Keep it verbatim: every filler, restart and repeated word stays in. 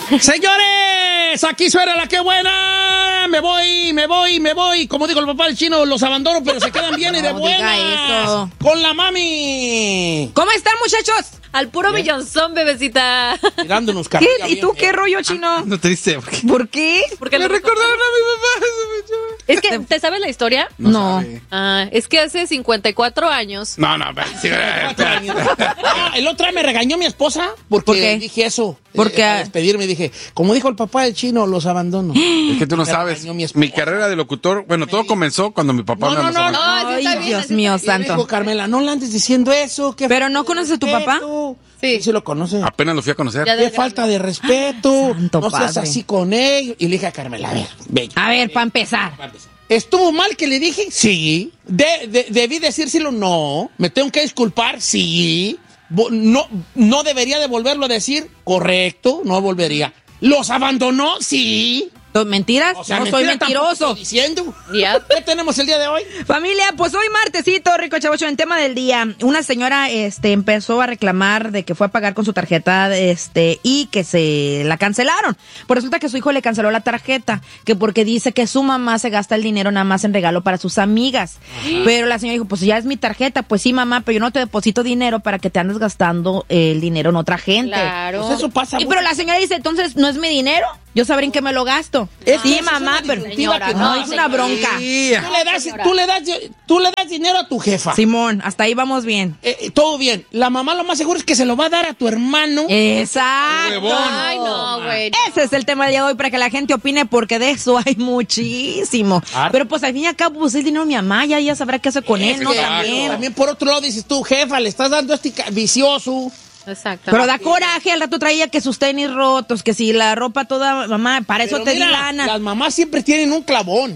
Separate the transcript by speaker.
Speaker 1: Señores, aquí suena la que buena. Me voy, me voy, me voy. Como dijo el papá del chino, los abandono, pero se quedan bien no, y de buenas. Con la mami.
Speaker 2: ¿Cómo están, muchachos?
Speaker 3: Al puro ¿Bien? millonzón, bebecita.
Speaker 1: Tirándonos
Speaker 2: ¿Qué? ¿Y tú qué rollo, chino?
Speaker 4: Ah, no triste.
Speaker 2: ¿Por qué? ¿Por qué?
Speaker 3: Porque
Speaker 4: me recordaron a mi papá.
Speaker 3: Es que, ¿te sabes la historia?
Speaker 2: No. no.
Speaker 3: Ah, es que hace cincuenta y cuatro años.
Speaker 4: No, no, sí,
Speaker 1: ah, el otro día me regañó mi esposa porque
Speaker 2: ¿Por qué?
Speaker 1: dije eso.
Speaker 2: Porque
Speaker 1: eh, a despedirme dije, como dijo el papá del chino, los abandono.
Speaker 4: Es que tú no me sabes. Mi, mi carrera de locutor, bueno, todo comenzó cuando mi papá
Speaker 1: no,
Speaker 4: me
Speaker 1: no, no,
Speaker 3: no,
Speaker 2: Ay,
Speaker 3: sí está bien,
Speaker 2: Dios
Speaker 3: sí
Speaker 2: mío
Speaker 3: está
Speaker 2: santo.
Speaker 1: Dijo, Carmela, no le andes diciendo eso. Que
Speaker 2: ¿Pero no conoces a tu papá?
Speaker 1: Sí. Sí, lo conoce.
Speaker 4: Apenas lo fui a conocer.
Speaker 1: Qué falta de respeto.
Speaker 2: Santo
Speaker 1: no seas
Speaker 2: padre.
Speaker 1: así con él. Y le dije a Carmela, a ver, ven.
Speaker 2: A ver, para empezar.
Speaker 1: ¿Estuvo mal que le dije? Sí. De, de, ¿Debí decírselo? No. ¿Me tengo que disculpar? Sí. No, no debería de volverlo a decir. Correcto, no volvería. ¿Los abandonó? Sí.
Speaker 2: ¿Mentiras?
Speaker 1: O sea,
Speaker 2: no soy mentiroso.
Speaker 1: Diciendo.
Speaker 3: Yeah.
Speaker 1: ¿Qué tenemos el día de hoy?
Speaker 2: Familia, pues hoy martesito, rico chavocho, en tema del día. Una señora este, empezó a reclamar de que fue a pagar con su tarjeta este, y que se la cancelaron. Pues resulta que su hijo le canceló la tarjeta, que porque dice que su mamá se gasta el dinero nada más en regalo para sus amigas. Ajá. Pero la señora dijo, pues ya es mi tarjeta. Pues sí, mamá, pero yo no te deposito dinero para que te andes gastando el dinero en otra gente.
Speaker 3: Claro.
Speaker 1: Pues eso pasa.
Speaker 2: Y pero la señora dice, entonces, ¿no es mi dinero? Yo sabré en qué me lo gasto.
Speaker 1: Es
Speaker 2: sí,
Speaker 1: que
Speaker 2: mamá, pero
Speaker 3: señora,
Speaker 2: no,
Speaker 3: no,
Speaker 2: es una bronca.
Speaker 1: Sí. Tú, le das, tú, le das, tú le das dinero a tu jefa.
Speaker 2: Simón, hasta ahí vamos bien.
Speaker 1: Eh, eh, todo bien. La mamá lo más seguro es que se lo va a dar a tu hermano.
Speaker 2: Exacto.
Speaker 3: Ay, no, güey.
Speaker 2: Ese es el tema del día de hoy para que la gente opine, porque de eso hay muchísimo. Ah. Pero pues al fin y al cabo, pues el dinero de mi mamá, ya, ya sabrá qué hacer con es él, ¿no?
Speaker 1: Que,
Speaker 2: También.
Speaker 1: También por otro lado dices tú, jefa, le estás dando a este vicioso.
Speaker 3: Exacto.
Speaker 2: Pero da coraje, al rato traía que sus tenis rotos, que si la ropa toda, mamá, para eso
Speaker 1: Pero
Speaker 2: te
Speaker 1: mira,
Speaker 2: di lana.
Speaker 1: Las mamás siempre tienen un clavón.